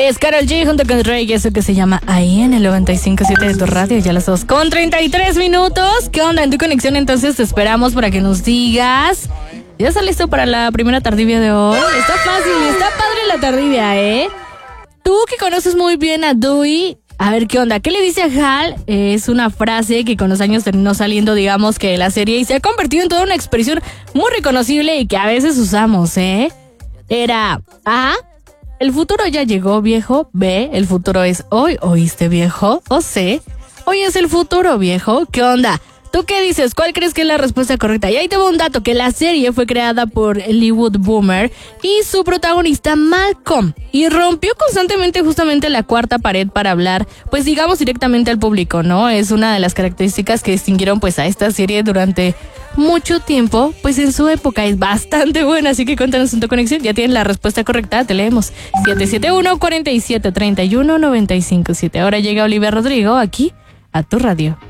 Es Karol G junto con Drake, eso que se llama Ahí en el 95.7 de tu radio, ya las 2:33. ¿Qué onda en tu conexión? Entonces te esperamos para que nos digas. ¿Ya estás listo para la primera tardivia de hoy? Está fácil, está padre la tardivia, ¿eh? Tú que conoces muy bien a Dewey, a ver qué onda. ¿Qué le dice a Hal? Es una frase que con los años terminó saliendo, digamos, que de la serie y se ha convertido en toda una expresión muy reconocible y que a veces usamos, ¿eh? Era A, el futuro ya llegó, viejo. B, el futuro es hoy, ¿oíste, viejo? O C, hoy es el futuro, viejo. ¿Qué onda? ¿Tú qué dices? ¿Cuál crees que es la respuesta correcta? Y ahí te va un dato, que la serie fue creada por Leewood Boomer y su protagonista Malcolm. Y rompió constantemente justamente la cuarta pared para hablar, pues digamos directamente al público, ¿no? Es una de las características que distinguieron pues a esta serie durante mucho tiempo, pues en su época es bastante buena, así que cuéntanos en tu conexión, ya tienen la respuesta correcta, te leemos. 771-4731-957. Ahora llega Olivia Rodrigo aquí a tu radio.